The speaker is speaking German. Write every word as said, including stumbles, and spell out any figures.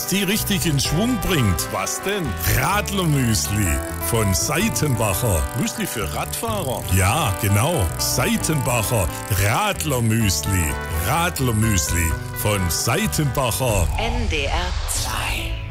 was die richtig in Schwung bringt. Was denn? Radlermüsli von Seitenbacher. Müsli für Radfahrer? Ja, genau. Seitenbacher Radlermüsli. Radlermüsli von Seitenbacher. N D R zwei.